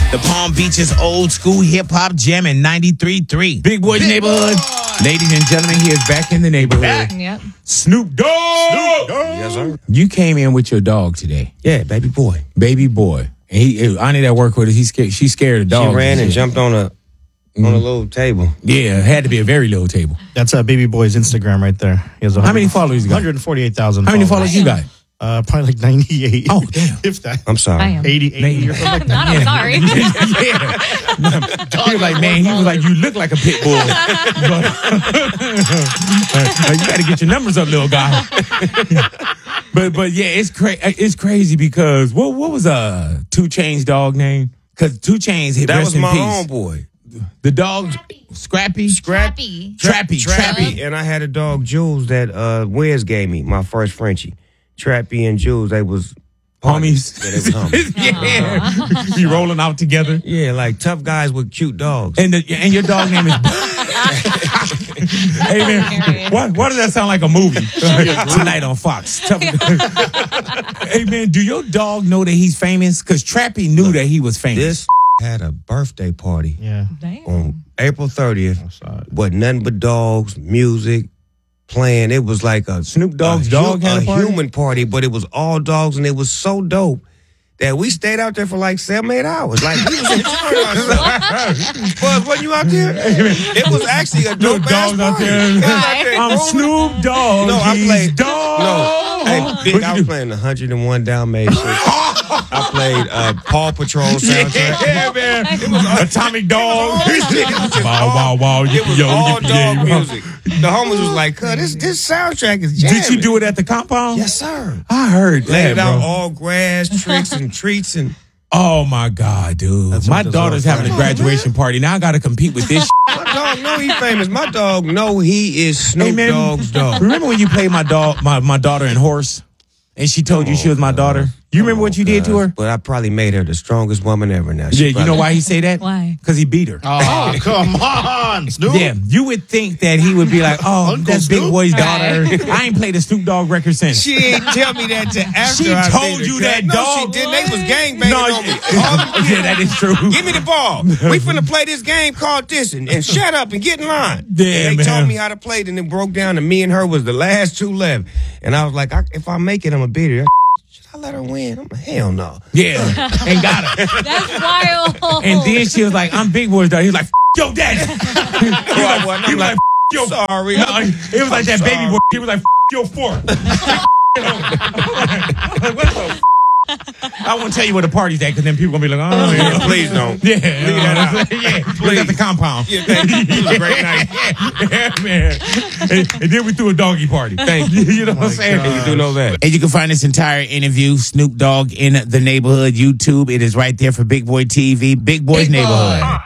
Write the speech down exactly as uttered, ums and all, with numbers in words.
The Palm Beaches old school hip hop jam in ninety-three point three. Big Boy's Big Neighborhood. Boy. Ladies and gentlemen, he is back in the neighborhood. Back. Yep. Snoop Dogg. Snoop Dogg. Yes, sir. You came in with your dog today. Yeah, baby boy. Baby boy. And he, Ani that work with us, he scared, she scared of dogs. She ran and, and jumped on a mm. on a little table. Yeah, it had to be a very little table. That's uh, Baby Boy's Instagram right there. He has How many followers you got? one hundred forty-eight thousand. How many followers you got? Uh, probably like ninety-eight. Oh, damn. If that. I'm sorry. I am. eighty, eighty. You're like Not, I'm sorry. yeah. He was like, man, he was like, you look like a pit bull. But, you got to get your numbers up, little guy. but but yeah, it's crazy. It's crazy because what what was uh two Chainz dog name? Because two Chainz hit That rest was in my peace. homeboy. The dog, Scrappy, Scrappy. Trappy, Trappy, Trappy. And I had a dog, Jules, that uh, Wiz gave me, my first Frenchie. Trappy and Jules, they was homies. Yeah, they was homies. Yeah, you rolling out together. Yeah, like tough guys with cute dogs. And the, and your dog name is. Hey man, why, why does that sound like a movie? Tonight on Fox. Hey man, do your dog know that he's famous? Because Trappy knew Look, that he was famous. This had a birthday party yeah. on April thirtieth. But nothing but dogs, music, playing. It was like a Snoop Dogg's a, dog a, had a party? human party, but it was all dogs, and it was so dope that we stayed out there for like seven, eight hours. Like, we was enjoying ourselves. Buzz, wasn't you out there? It was actually a dope ass dogs out party. there. It was out there I'm grooving. Snoop Dogg. No, I he's played dog. No, hey, big, I was playing one hundred and one Dalmatians. I played uh, Paw Patrol soundtrack. Yeah, man. It was Atomic Dog. Wow, wow, wow. It was Yo, all yippee, dog yay. music. The homies was like, "Cuz this this soundtrack is jamming." Did you do it at the compound? Yes, sir. I heard Laid that, it out bro. all grass, tricks, and treats, and Oh my God, dude! That's My what daughter's deserves. having a graduation party. Now I got to compete with this. my dog know he famous. My dog know he is Snoop Hey, man, Dogg's dog. Remember when you played my dog, my, my daughter in Horse, and she told you she was my daughter? You remember what you did to her? But I probably made her the strongest woman ever now. She Yeah, you probably- know why he say that? Why? Because he beat her. Oh, come on, Snoop. Yeah, you would think that he would be like, oh, Uncle that's Big Snoop? Boy's daughter. I ain't played a Snoop Dogg record since. She ain't tell me that till after She I told did it, you cuz- that, no, dog. she didn't. They was gangbanging No, on me. All them yeah, that is true. Give me the ball. We finna play this game called this, and, and shut up and get in line. Yeah, and they man. told me how to play it, and it broke down, and me and her was the last two left. And I was like, I, if I make it, I'm a beat her. Should I let her win? I'm like, hell no. Yeah, and got her. That's wild. And then she was like, I'm Big Boy's daughter. He was like, F- yo, daddy. He was I wasn't. like, I'm he was like, like, F- yo, sorry. No, it was like that sorry. baby boy. He was like, F- yo, fork. What the f- I won't tell you where the party's at because then people gonna be like, oh, yeah. Please don't. Yeah, Leave that out. yeah, Please. please. At the compound. Yeah, thank you. It was a great night. Yeah, man. And, and then we threw a doggy party. Thank you. You know what I'm saying? You do know that. And you can find this entire interview, Snoop Dogg in the Neighborhood, YouTube. It is right there for Big Boy T V, Big Boy's Big Boy. Neighborhood.